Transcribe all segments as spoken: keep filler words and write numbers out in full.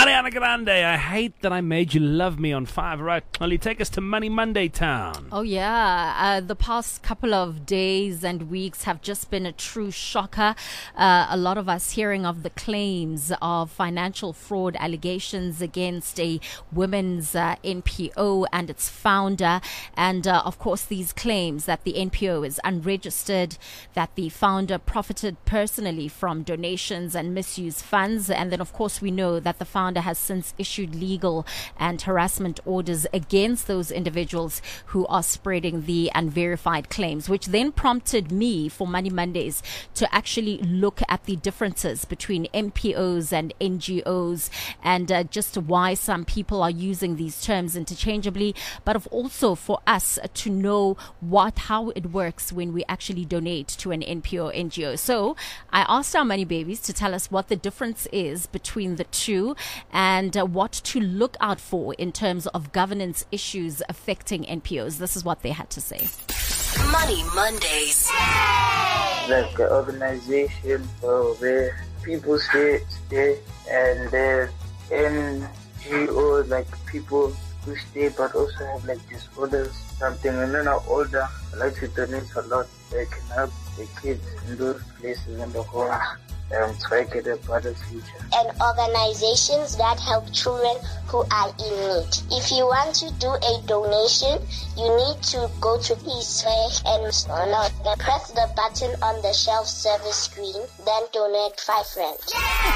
Ariana Grande, I hate that I made you love me on Five Right. Only take us to Money Monday Town. Oh, yeah. Uh, the past couple of days and weeks have just been a true shocker. Uh, a lot of us hearing of the claims of financial fraud allegations against a women's uh, N P O and its founder. And, uh, of course, these claims that the N P O is unregistered, that the founder profited personally from donations and misused funds. And then, of course, we know that the founder has since issued legal and harassment orders against those individuals who are spreading the unverified claims, which then prompted me for Money Mondays to actually look at the differences between N P Os and N G Os and uh, just why some people are using these terms interchangeably, but of also for us to know what how it works when we actually donate to an N P O or N G O. So I asked our money babies to tell us what the difference is between the two and uh, what to look out for in terms of governance issues affecting N P Os. This is what they had to say. Money Mondays. Like an organization uh, where people stay, stay and then N G O, like people who stay but also have like disorders, something. And then are older, I like to donate a lot. They can help the kids in those places and the homes. Um, so I get a better future. And organizations that help children who are in need. If you want to do a donation, you need to go to Peaceway and press the button on the self-service screen, then donate five rand.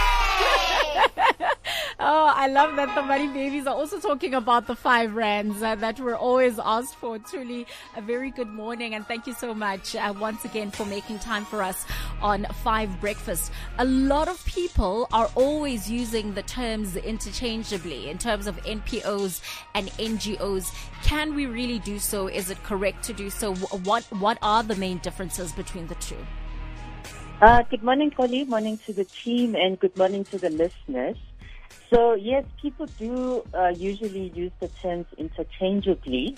Oh, I love that the money babies are also talking about the five rands uh, that were always asked for. Truly a very good morning, and thank you so much uh, once again for making time for us on Five Breakfast. A lot of people are always using the terms interchangeably in terms of N P Os and N G Os. Can we really do so? Is it correct to do so? What What are the main differences between the two? Uh, good morning, Collie. Morning to the team, and good morning to the listeners. So, yes, people do uh, usually use the terms interchangeably,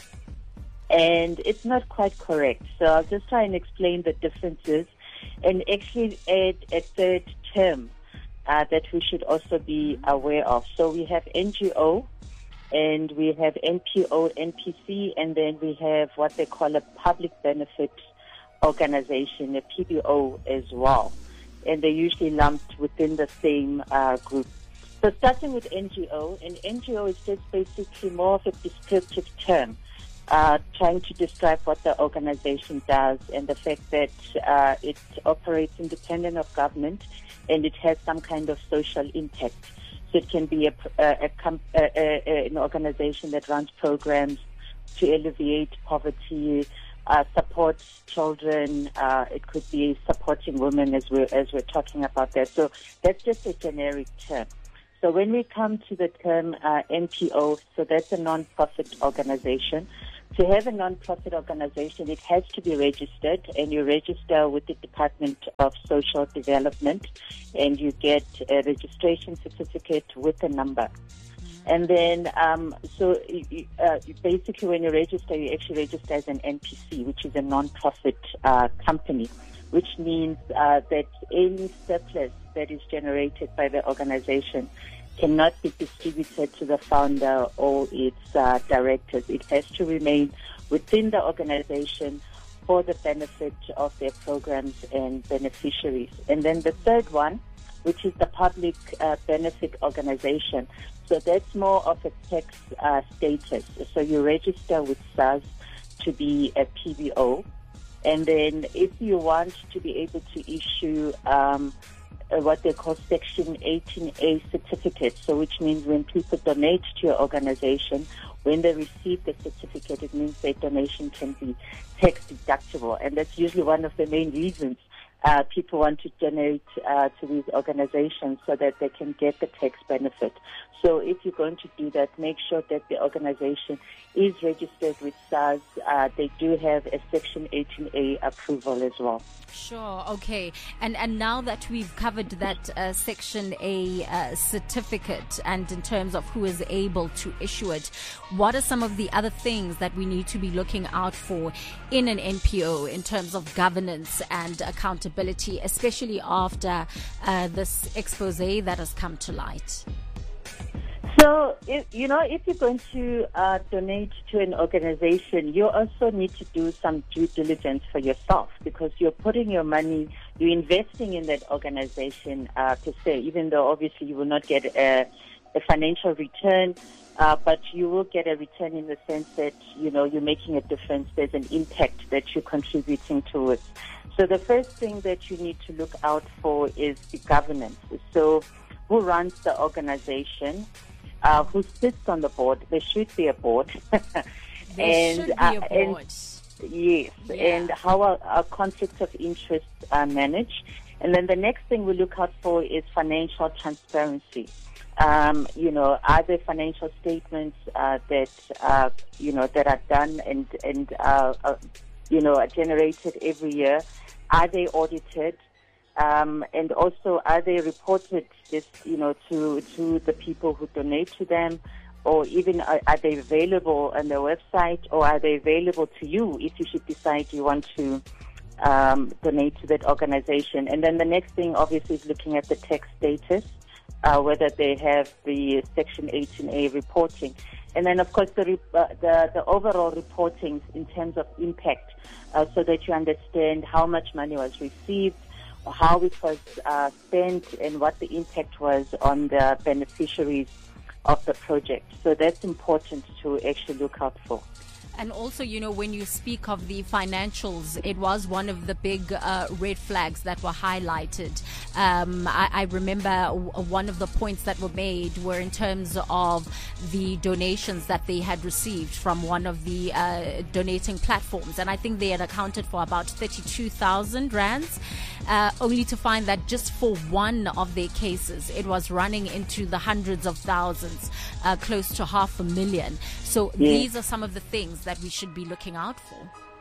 and it's not quite correct. So I'll just try and explain the differences and actually add a third term uh, that we should also be aware of. So we have N G O, and we have N P O, N P C, and then we have what they call a public benefit organization, a P B O as well. And they're usually lumped within the same uh, group. So starting with N G O, an N G O is just basically more of a descriptive term, uh, trying to describe what the organization does and the fact that uh, it operates independent of government and it has some kind of social impact. So it can be a, a, a, a, a, an organization that runs programs to alleviate poverty, uh, support children. Uh, it could be supporting women, as we're, as we're talking about that. So that's just a generic term. So when we come to the term uh, N P O, so that's a non-profit organization. To have a non-profit organization, it has to be registered, and you register with the Department of Social Development, and you get a registration certificate with a number. And then, um, so uh, basically when you register, you actually register as an N P C, which is a non-profit uh, company, which means uh, that any surplus that is generated by the organization cannot be distributed to the founder or its uh, directors. It has to remain within the organization for the benefit of their programs and beneficiaries. And then the third one, which is the public uh, benefit organization. So that's more of a tax uh, status. So you register with SARS to be a P B O. And then if you want to be able to issue um, what they call Section eighteen A certificates, so which means when people donate to your organization, when they receive the certificate, it means their donation can be tax deductible. And that's usually one of the main reasons uh, people want to donate uh, to these organizations, so that they can get the tax benefit. So if you're going to do that, make sure that the organization is registered with SARS. Uh, they do have a Section eighteen A approval as well. Sure. Okay. And and now that we've covered that uh, Section A uh, certificate, and in terms of who is able to issue it, what are some of the other things that we need to be looking out for in an N P O in terms of governance and accountability, especially after uh, this expose that has come to light? So, if, you know, if you're going to uh, donate to an organization, you also need to do some due diligence for yourself, because you're putting your money, you're investing in that organization uh, per se, even though obviously you will not get a, a financial return, uh, but you will get a return in the sense that, you know, you're making a difference. There's an impact that you're contributing towards. So the first thing that you need to look out for is the governance. So who runs the organization? Uh, who sits on the board? There should be a board. There and, should be uh, a board. And, yes, Yeah. and how are, are conflicts of interest are managed. And then the next thing we look out for is financial transparency. Um, you know, are there financial statements uh, that uh, you know that are done and and uh, uh, you know are generated every year? Are they audited? Um, and also, are they reported just, you know, to to the people who donate to them, or even are, are they available on their website, or are they available to you if you should decide you want to um, donate to that organization? And then the next thing, obviously, is looking at the tax status, uh, whether they have the Section eighteen A reporting, and then of course the re- uh, the, the overall reporting in terms of impact, uh, so that you understand how much money was received, how it was uh, spent, and what the impact was on the beneficiaries of the project. So that's important to actually look out for. And also, you know, when you speak of the financials, it was one of the big uh, red flags that were highlighted. Um, I, I remember w- one of the points that were made were in terms of the donations that they had received from one of the uh, donating platforms. And I think they had accounted for about thirty-two thousand rands, uh, only to find that just for one of their cases, it was running into the hundreds of thousands, uh, close to half a million. So Yeah. these are some of the things that we should be looking out for.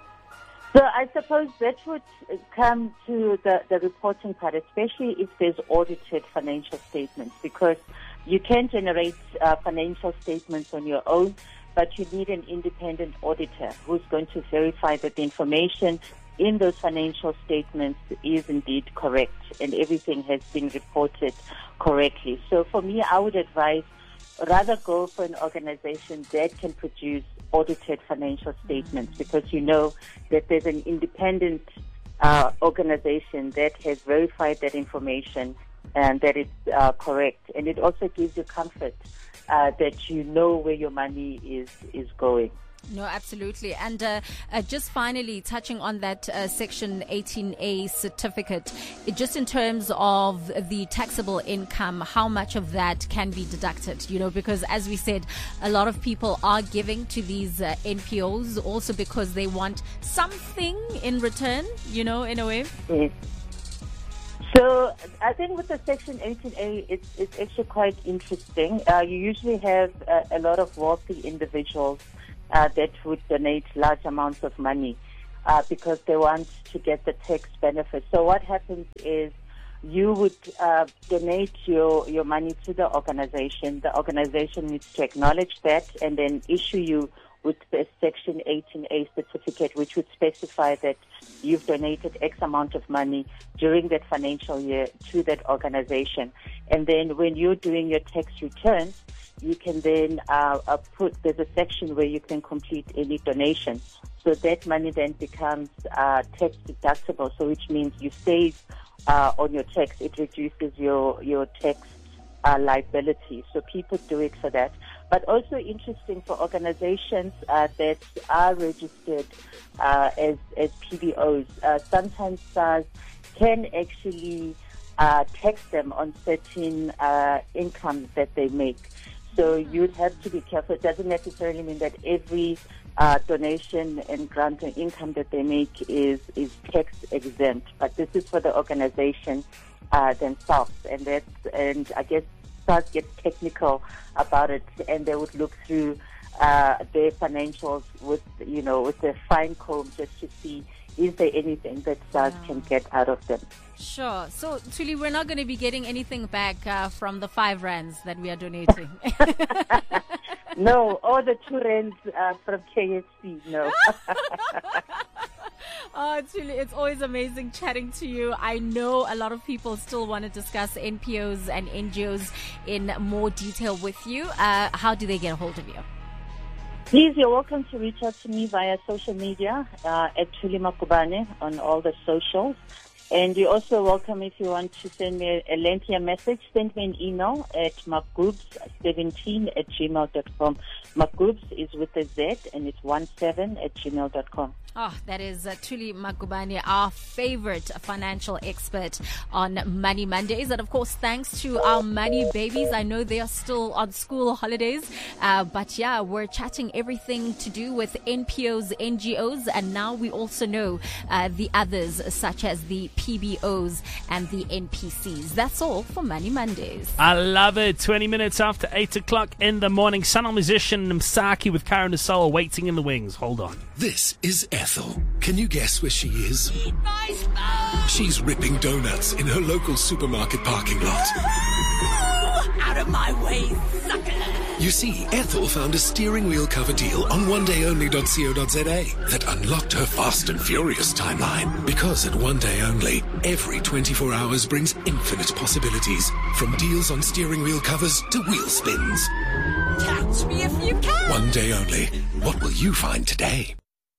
So I suppose that would come to the, the reporting part, especially if there's audited financial statements, because you can generate uh, financial statements on your own, but you need an independent auditor who's going to verify that the information in those financial statements is indeed correct and everything has been reported correctly. So for me, I would advise rather go for an organization that can produce audited financial statements, because you know that there's an independent uh, organization that has verified that information and that it's uh, correct. And it also gives you comfort uh, that you know where your money is, is going. No, absolutely. And uh, uh, just finally touching on that uh, Section eighteen A certificate, it, just in terms of the taxable income, how much of that can be deducted? You know, because as we said, a lot of people are giving to these uh, N P Os also because they want something in return, you know, in a way. Yes. So I think with the Section eighteen A, it's, it's actually quite interesting. Uh, you usually have uh, a lot of wealthy individuals Uh, that would donate large amounts of money uh, because they want to get the tax benefit. So what happens is you would uh, donate your, your money to the organization. The organization needs to acknowledge that and then issue you with the Section eighteen A certificate, which would specify that you've donated X amount of money during that financial year to that organization. And then when you're doing your tax returns, you can then uh, uh, put, there's a section where you can complete any donation. So that money then becomes uh, tax deductible, so which means you save uh, on your tax. It reduces your, your tax uh, liability. So people do it for that. But also interesting for organizations uh, that are registered uh, as, as P B Os. Uh, sometimes SARS can actually uh, tax them on certain uh, incomes that they make. So you'd have to be careful. It doesn't necessarily mean that every uh, donation and grant and income that they make is, is tax exempt, but this is for the organization uh, themselves. And that's, and I guess SARS gets technical about it, and they would look through uh, their financials with, you know, with a fine comb just to see is there anything that SARS yeah. can get out of them. Sure. So, Thuli, we're not going to be getting anything back uh, from the five rands that we are donating. No, or the two rands uh, from K F C, no. Oh, it's really, it's always amazing chatting to you. I know a lot of people still want to discuss N P Os and N G Os in more detail with you. Uh, how do they get a hold of you? Please, you're welcome to reach out to me via social media uh, at Thuli Makubane on all the socials. And you're also welcome if you want to send me a, a lengthier message, send me an email at makgroups seventeen at gmail dot com. Makgroups is with a Z and it's one seven at gmail dot com. Oh, that is uh, Thuli Makubane, our favorite financial expert on Money Mondays. And of course, thanks to our money babies. I know they are still on school holidays. Uh, but yeah, we're chatting everything to do with N P Os, N G Os. And now we also know uh, the others, such as the P B Os and the N P Cs. That's all for Money Mondays. I love it. twenty minutes after eight o'clock in the morning. Sunil musician Msaki with Karen Asol waiting in the wings. Hold on. This is Ethel. Can you guess where she is? She's ripping donuts in her local supermarket parking lot. Out of my way, sucker! You see, Ethel found a steering wheel cover deal on one day only dot co dot za that unlocked her Fast and Furious timeline. Because at One Day Only, every twenty-four hours brings infinite possibilities. From deals on steering wheel covers to wheel spins. Catch me if you can! One Day Only. What will you find today?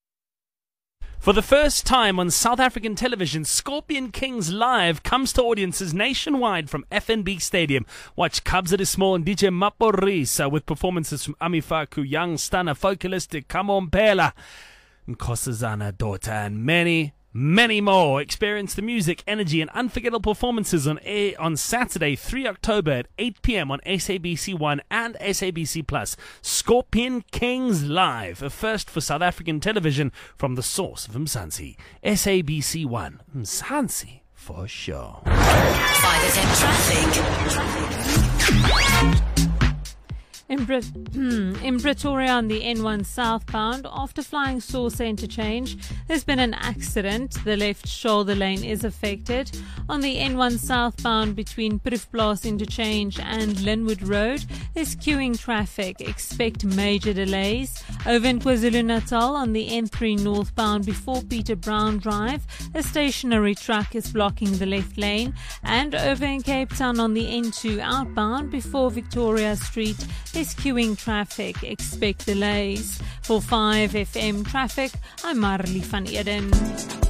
For the first time on South African television, Scorpion Kings Live comes to audiences nationwide from F N B Stadium. Watch Kabza De Small and D J Maphorisa with performances from Amifaku, Young Stunner, Focalistic, Come On Pela, Nkosazana Daughter, and many, many more. Experience the music, energy, and unforgettable performances on air on Saturday, the third of October at eight p.m. on S A B C one and S A B C Plus. Scorpion Kings Live, a first for South African television from the source of Mzansi. S A B C one, Mzansi for sure. five a.m. traffic. In, Brit- in Pretoria on the N one southbound, after flying saucer interchange, there's been an accident. The left shoulder lane is affected. On the N one southbound between Prifplaas interchange and Linwood Road, there's queuing traffic. Expect major delays. Over in KwaZulu-Natal on the N three northbound before Peter Brown Drive, a stationary truck is blocking the left lane. And over in Cape Town on the N two outbound before Victoria Street, is queuing traffic. Expect delays. For five F M traffic, I'm Marley van Eden.